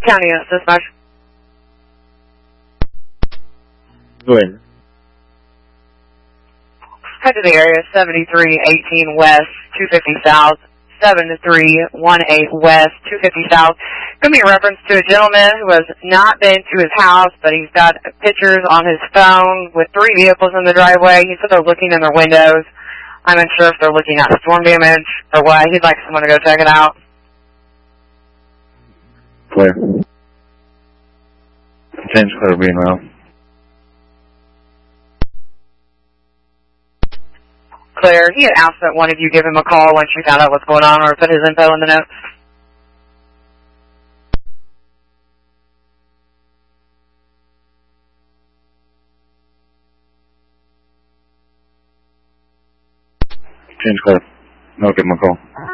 County Dispatch. Go ahead. Head to the area 7318 West, 250 South, 7318 West, 250 South. Going to be a reference to a gentleman who has not been to his house, but he's got pictures on his phone with 3 vehicles in the driveway. He said they're looking in their windows. I'm unsure if they're looking at storm damage or what. He'd like someone to go check it out. Clear. James Clear being around. Claire, he had asked that one of you give him a call once you found out what's going on, or put his info in the notes. James Clear. I'll give him a call.